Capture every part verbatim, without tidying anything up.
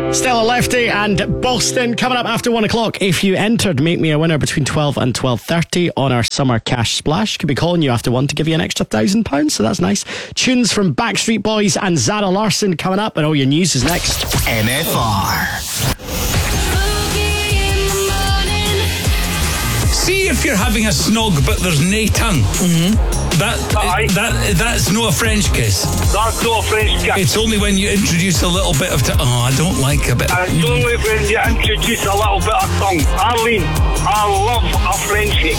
Stella Lefty and Boston coming up after one o'clock. If you entered Make Me a Winner between twelve and twelve thirty on our summer cash splash, could be calling you after one to give you an extra thousand pounds, so that's nice. Tunes from Backstreet Boys and Zara Larsson coming up, and all your news is next. M F R. See if you're having a snog but there's nae tongue. Mm-hmm. That, that that's no a French kiss. That's not a French kiss. It's only when you introduce a little bit of t- oh, I don't like a bit. It's only when you introduce a little bit of tongue. Arlene, I love a Frenchie.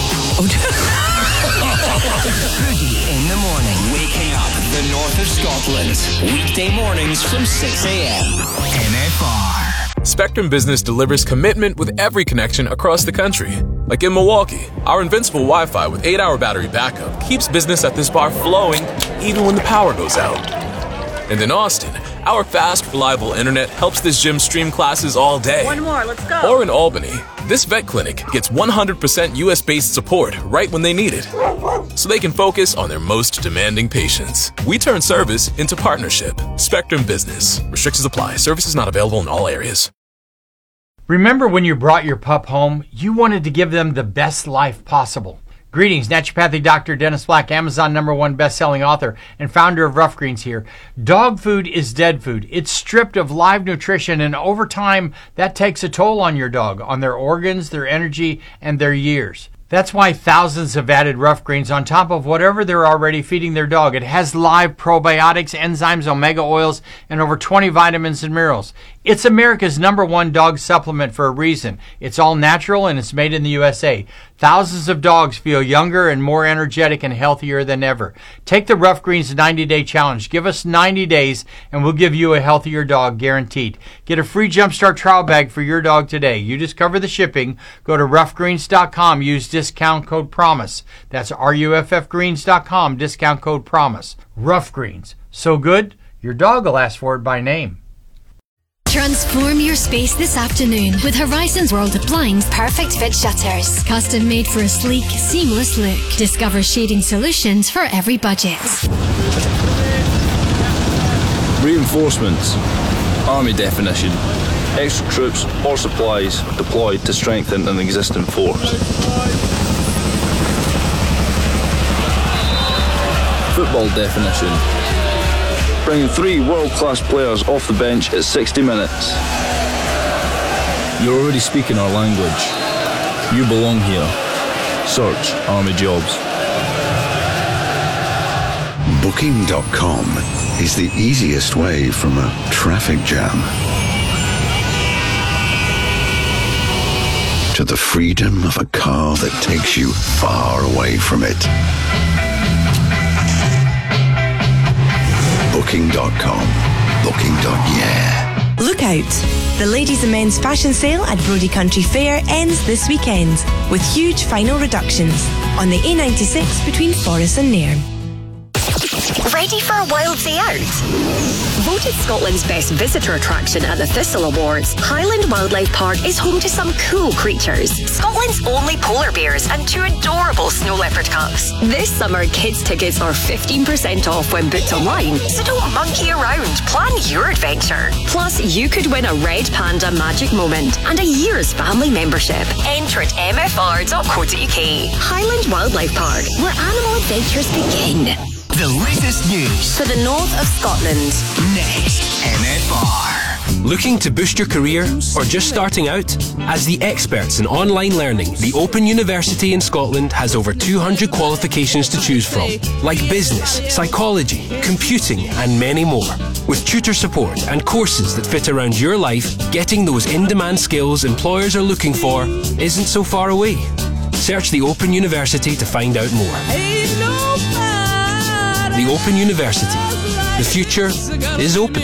Boogie in the morning, waking up the north of Scotland. Weekday mornings from six a.m. M F R. Spectrum Business delivers commitment with every connection across the country. Like in Milwaukee, our invincible Wi-Fi with eight hour battery backup keeps business at this bar flowing even when the power goes out. And in Austin, our fast, reliable internet helps this gym stream classes all day. One more, let's go. Or in Albany, this vet clinic gets one hundred percent U S-based support right when they need it, so they can focus on their most demanding patients. We turn service into partnership. Spectrum Business. Restrictions apply. Services not available in all areas. Remember when you brought your pup home, you wanted to give them the best life possible. Greetings, naturopathic doctor Dennis Black, Amazon number one best-selling author and founder of Rough Greens here. Dog food is dead food. It's stripped of live nutrition, and over time, that takes a toll on your dog, on their organs, their energy, and their years. That's why thousands have added Rough Greens on top of whatever they're already feeding their dog. It has live probiotics, enzymes, omega oils, and over twenty vitamins and minerals. It's America's number one dog supplement for a reason. It's all natural and it's made in the U S A. Thousands of dogs feel younger and more energetic and healthier than ever. Take the Rough Greens ninety-day challenge. Give us ninety days and we'll give you a healthier dog guaranteed. Get a free Jumpstart trial bag for your dog today. You just cover the shipping. Go to rough greens dot com. Use discount code PROMISE. That's R U F F greens dot com. Discount code PROMISE. Rough Greens. So good, your dog will ask for it by name. Transform your space this afternoon with Horizons World of Blinds Perfect Fit Shutters. Custom made for a sleek, seamless look. Discover shading solutions for every budget. Reinforcements. Army definition. Extra troops or supplies deployed to strengthen an existing force. Football definition. Bringing three world-class players off the bench at sixty minutes. You're already speaking our language. You belong here. Search Army Jobs. Booking dot com is the easiest way from a traffic jam to the freedom of a car that takes you far away from it. Booking dot com. Booking. Yeah. Look out! The ladies and men's fashion sale at Brodie Country Fair ends this weekend with huge final reductions on the A ninety-six between Forres and Nairn. Ready for a wild day out? Voted Scotland's best visitor attraction at the Thistle Awards, Highland Wildlife Park is home to some cool creatures. Scotland's only polar bears and two adorable snow leopard cubs. This summer, kids' tickets are fifteen percent off when booked online, so don't monkey around. Plan your adventure. Plus, you could win a Red Panda Magic Moment and a year's family membership. Enter at m f r dot co dot u k. Highland Wildlife Park, where animal adventures begin. The latest news for the north of Scotland. Next, M F R. Looking to boost your career or just starting out? As the experts in online learning, the Open University in Scotland has over two hundred qualifications to choose from, like business, psychology, computing, and many more. With tutor support and courses that fit around your life, getting those in-demand skills employers are looking for isn't so far away. Search the Open University to find out more. The Open University. The future is open.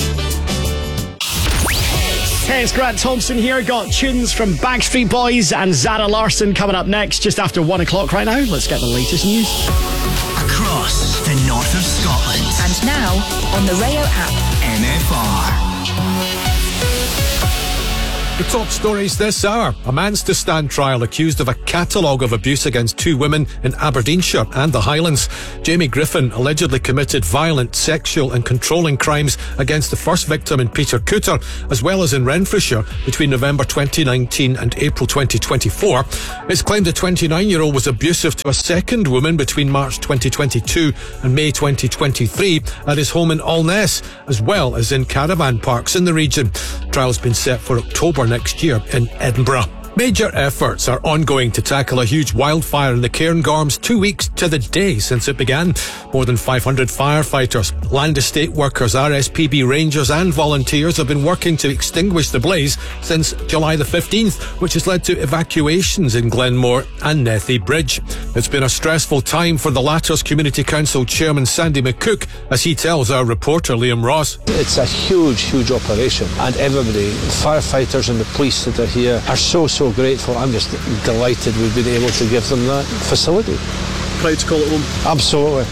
Hey, it's Grant Thompson here. Got tunes from Backstreet Boys and Zara Larsson coming up next, just after one o'clock right now. Let's get the latest news. Across the north of Scotland. And now on the Rayo app. M F R. The top stories this hour. A man's to stand trial accused of a catalogue of abuse against two women in Aberdeenshire and the Highlands. Jamie Griffin allegedly committed violent, sexual and controlling crimes against the first victim in Peter Cooter, as well as in Renfrewshire, between November twenty nineteen and April twenty twenty-four. It's claimed the twenty-nine-year-old was abusive to a second woman between March twenty twenty-two and May twenty twenty-three at his home in Alness, as well as in caravan parks in the region. Trial's been set for October next year in Edinburgh. Major efforts are ongoing to tackle a huge wildfire in the Cairngorms two weeks to the day since it began. More than five hundred firefighters, land estate workers, R S P B rangers and volunteers have been working to extinguish the blaze since July the fifteenth, which has led to evacuations in Glenmore and Nethy Bridge. It's been a stressful time for the latter's Community Council Chairman Sandy McCook, as he tells our reporter Liam Ross. It's a huge, huge operation, and everybody, the firefighters and the police that are here, are so, so grateful. I'm just delighted we've been able to give them that facility. Proud to call it home? Absolutely.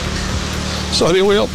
Sorry, Will.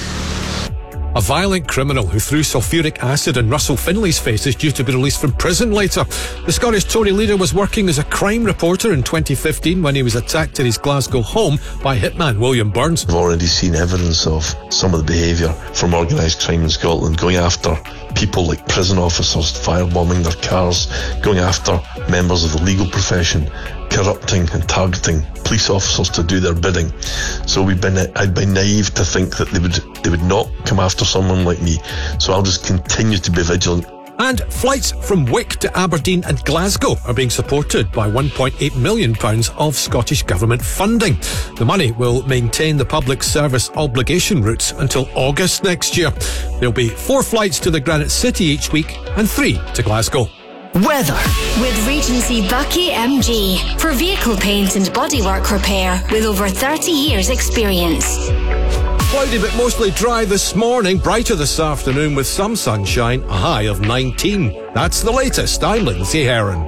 A violent criminal who threw sulphuric acid in Russell Finley's face is due to be released from prison later. The Scottish Tory leader was working as a crime reporter in twenty fifteen when he was attacked at his Glasgow home by hitman William Burns. We've already seen evidence of some of the behaviour from organised crime in Scotland, going after people like prison officers, firebombing their cars, going after members of the legal profession, corrupting and targeting police officers to do their bidding. So we've been, I'd be naive to think that they would they would not come after someone like me. So I'll just continue to be vigilant. And flights from Wick to Aberdeen and Glasgow are being supported by one point eight million pounds of Scottish Government funding. The money will maintain the public service obligation routes until August next year. There'll be four flights to the Granite City each week and three to Glasgow. Weather. With Regency Bucky M G for vehicle paint and bodywork repair with over thirty years experience. Cloudy but mostly dry this morning, brighter this afternoon with some sunshine, a high of nineteen. That's the latest. I'm Lindsay Heron.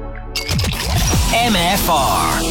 M F R.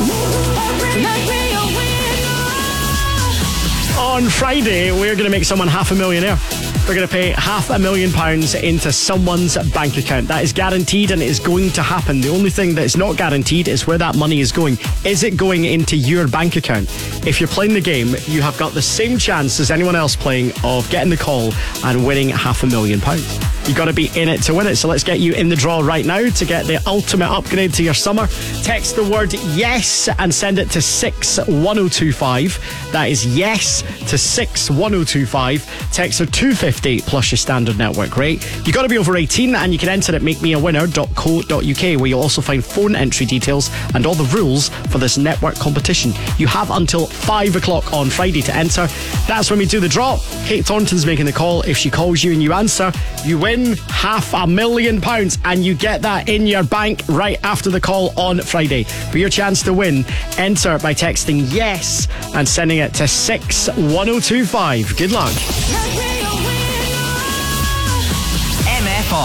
On Friday, we're going to make someone half a millionaire. We're going to pay half a million pounds into someone's bank account. That is guaranteed and it is going to happen. The only thing that is not guaranteed is where that money is going. Is it going into your bank account? If you're playing the game, you have got the same chance as anyone else playing of getting the call and winning half a million pounds. You got to be in it to win it. So let's get you in the draw right now to get the ultimate upgrade to your summer. Text the word yes and send it to six one oh two five. That is yes to six one oh two five. Text are two fifty plus your standard network rate. You got to be over eighteen and you can enter at make me a winner dot co dot uk, where you'll also find phone entry details and all the rules for this network competition. You have until five o'clock on Friday to enter. That's when we do the draw. Kate Thornton's making the call. If she calls you and you answer, you win half a million pounds and you get that in your bank right after the call on Friday. For your chance to win, enter by texting yes and sending it to six one oh two five. Good luck.